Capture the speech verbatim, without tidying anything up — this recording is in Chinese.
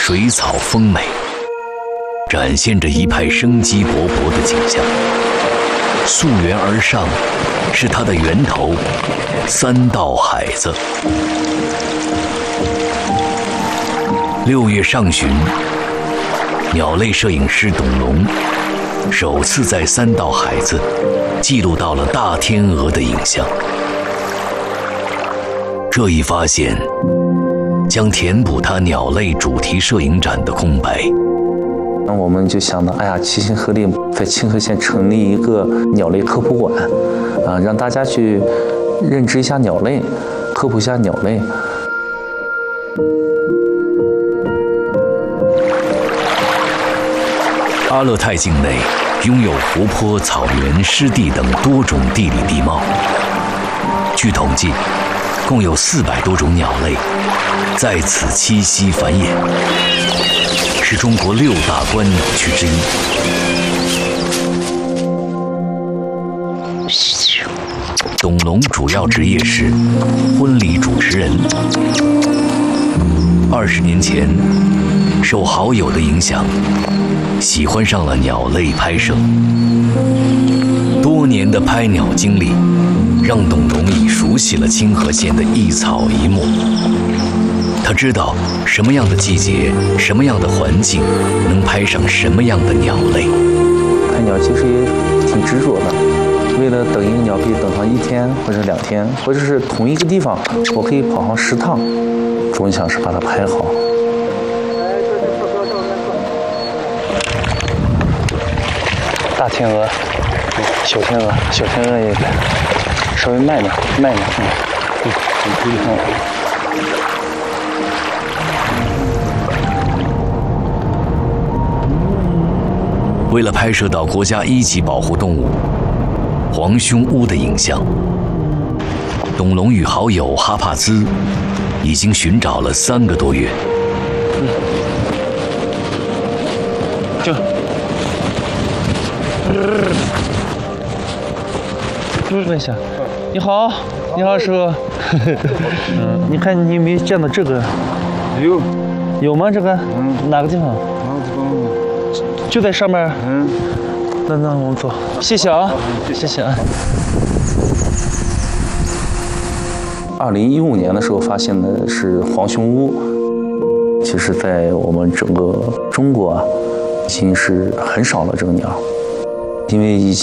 水草丰美，展现着一派生机勃勃的景象。溯源而上，是它的源头——三道海子。六月上旬，鸟类摄影师董龙首次在三道海子记录到了大天鹅的影像。这一发现将填补他鸟类主题摄影展的空白。 那我们就想到，哎呀，齐心合力在清河县成立一个鸟类科普馆，啊，让大家去认知一下鸟类，科普一下鸟类。 阿勒泰境内拥有湖泊、草原、湿地等多种地理地貌。据统计，共有四百多种鸟类在此栖息繁衍，是中国六大观鸟区之一。董龙主要职业是婚礼主持人。二十年前，受好友的影响，喜欢上了鸟类拍摄。多年的拍鸟经历，让董龙已熟悉了清河县的一草一木。他知道什么样的季节、什么样的环境能拍上什么样的鸟类。 拍鸟其实也挺执着的，为了等一个鸟可以等上一天或者两天，或者是同一个地方，我可以跑上十趟，总想是把它拍好。大天鹅，小天鹅，小天鹅也稍微慢点，慢点，嗯，嗯，嗯，嗯。 为了拍摄到国家一级保护动物黄胸乌的影像，董龙与好友哈帕兹已经寻找了三个多月。 嗯，就。问一下，你好，你好，师傅。嗯，你看你有没有见到这个？ 有， 有吗？这个？ 嗯， 哪个地方？ 哪个地方？ 就在上面。 嗯， 那那我们走，谢谢啊，谢谢啊。二零一五年的时候发现的是黄胸乌，其实在我们整个中国啊，已经是很少了这个鸟，因为已经。